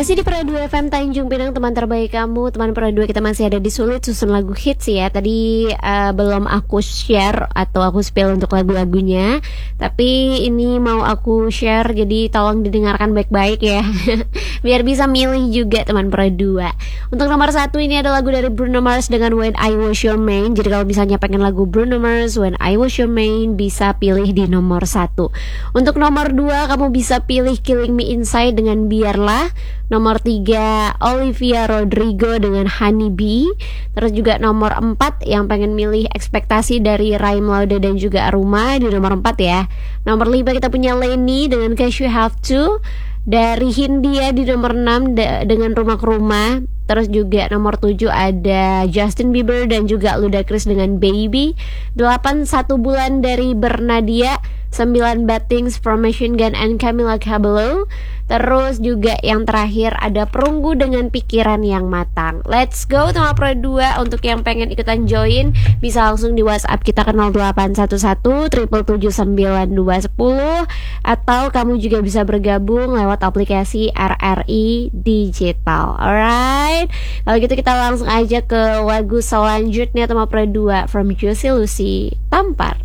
Masih di Pro 2 FM Tanjung Pinang, teman terbaik kamu. Teman Pro 2 kita masih ada di Sulit susun lagu hits ya. Tadi belum aku share atau aku spill untuk lagu-lagunya, tapi ini mau aku share, jadi tolong didengarkan baik-baik ya. Biar bisa milih juga teman Pro 2. Untuk nomor 1 ini ada lagu dari Bruno Mars dengan When I Was Your Main. Jadi kalau misalnya pengen lagu Bruno Mars When I Was Your Main, bisa pilih di nomor 1. Untuk nomor 2 kamu bisa pilih Killing Me Inside dengan Biarlah. Nomor 3 Olivia Rodrigo dengan Honey Bee. Terus juga nomor 4 yang pengen milih Ekspektasi dari Raim Lauda dan juga Aruma di nomor 4 ya. Nomor 5 kita punya Lenny dengan Cause You Have To. Dari Hindia di nomor 6 dengan Rumah ke Rumah. Terus juga nomor 7 ada Justin Bieber dan juga Ludacris dengan Baby. 8 1 Bulan dari Bernadia. 9 Bad Things from Machine Gun and Camila Cabello. Terus juga yang terakhir ada Perunggu dengan Pikiran yang Matang. Let's go teman Pro 2. Untuk yang pengen ikutan join, bisa langsung di WhatsApp kita ke 0811 7779210. Atau kamu juga bisa bergabung lewat aplikasi RRI Digital. Alright, kalau gitu kita langsung aja ke lagu selanjutnya teman Pro 2 from Juicy Lucy, Tampar.